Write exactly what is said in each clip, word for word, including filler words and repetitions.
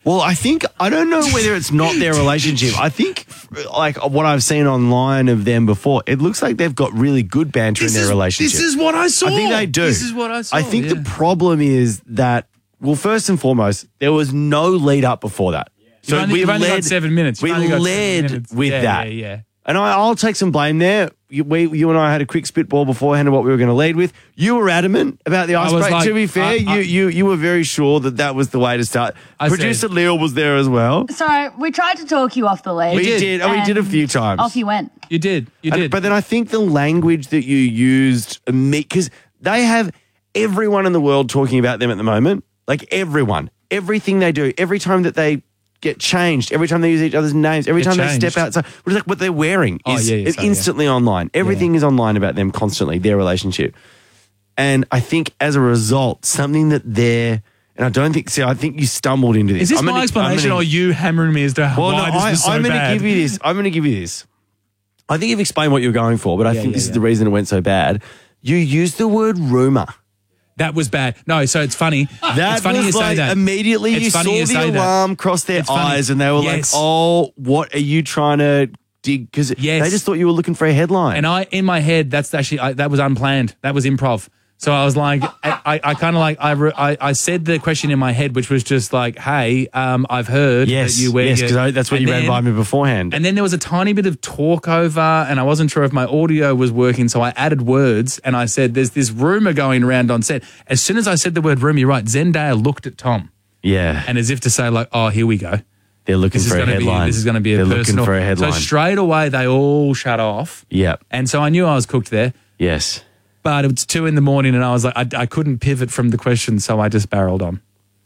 Well, I think, I don't know whether it's not their relationship. I think, like, what I've seen online of them before, it looks like they've got really good banter This in their is- relationship. this is what I saw. I think they do. This is what I saw, I think yeah. the problem is that, well, first and foremost, there was no lead up before that. You've only- you've only got seven minutes. We You've only got seven led minutes. with Yeah, that. yeah, yeah. And I, I'll take some blame there. You, we, you and I had a quick spitball beforehand of what we were going to lead with. You were adamant about the I was icebreaker. like, to be fair, I- I- you, you you were very sure that that was the way to start. I Producer said- Leo was there as well. So we tried to talk you off the lead. We did, and we did a few times. Off you went. You did. You And- did. But then I think the language that you used, because they have everyone in the world talking about them at the moment. Like everyone, everything they do, every time that they get changed, every time they use each other's names, every Get time changed. they step outside, what, is like what they're wearing Oh, is, yeah, yeah, is sorry, yeah. instantly online. Everything is online about them constantly, their relationship. And I think as a result, something that they're, and I don't think, see, I think you stumbled into this. is this I'm my gonna- I'm explanation gonna- or you hammering me as to well, why no, this I, was so I'm going to bad? give you this. I'm going to give you this. I think you've explained what you're going for, but I Yeah, think yeah, this is yeah. the reason it went so bad. You used the word rumor. That was bad. No, so it's funny. That it's funny was you say like that. immediately It's you funny saw you the say that. alarm cross their It's funny. eyes and they were Yes. like, oh, what are you trying to dig? Because Yes. they just thought you were looking for a headline. And I, in my head, that's actually I, that was unplanned. That was improv. So I was like, I, I, I kind of like I, re, I, I said the question in my head, which was just like, "Hey, um, I've heard yes, that you wear yes, your-" because that's what and you ran then- by me beforehand. And then there was a tiny bit of talk over, and I wasn't sure if my audio was working, so I added words, and I said, "There's this rumor going around on set." As soon as I said the word rumor, you're right. Zendaya looked at Tom, yeah, and as if to say, like, "Oh, here we go. they're looking This is for a going to be headline. this is going to be a They're personal." looking for a headline. So straight away, they all shut off. Yep. And so I knew I was cooked there. Yes. But it was two in the morning and I was like, I, I couldn't pivot from the question, so I just barreled on.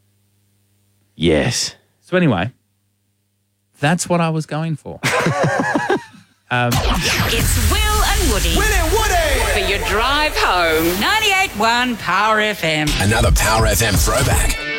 Yes. So anyway, that's what I was going for. um, It's Will and Woody. Will and Woody! For your drive home. ninety-eight point one Power F M. Another Power F M throwback.